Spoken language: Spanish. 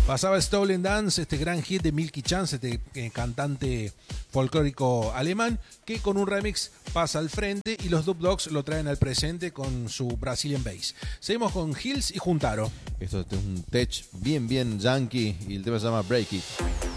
Pasaba Stolen Dance, este gran hit de Milky Chance, este cantante folclórico alemán, que con un remix pasa al frente y los Dub Dogs lo traen al presente con su Brazilian Bass. Seguimos con Hills y Juntaro. Esto es un tech bien yankee y el tema se llama Break It.